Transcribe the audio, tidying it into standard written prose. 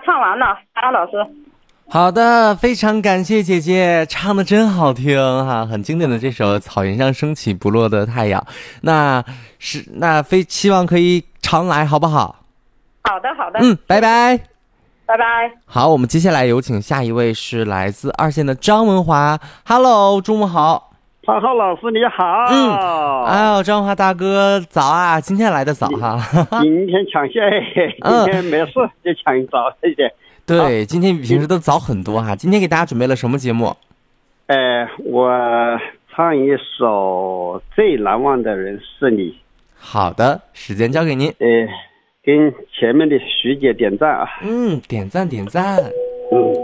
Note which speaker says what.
Speaker 1: 唱完了，张老师。
Speaker 2: 好的，非常感谢姐姐，唱的真好听哈，很经典的这首《草原上升起不落的太阳》，那希望可以常来，好不好？
Speaker 1: 好的，好的。
Speaker 2: 拜拜。
Speaker 1: 拜拜。
Speaker 2: 好，我们接下来有请下一位是来自2线的张文华。Hello， 中午好。
Speaker 3: 潘浩老师你好。
Speaker 2: 哎呦，张文华大哥早啊，今天来的早哈。
Speaker 3: 今天抢线，今天没事就抢早一点。
Speaker 2: 对，今天比平时都早很多哈。今天给大家准备了什么节目？
Speaker 3: 我唱一首《最难忘的人是你》。
Speaker 2: 好的，时间交给您。
Speaker 3: 跟前面的徐姐点赞啊。
Speaker 2: 点赞。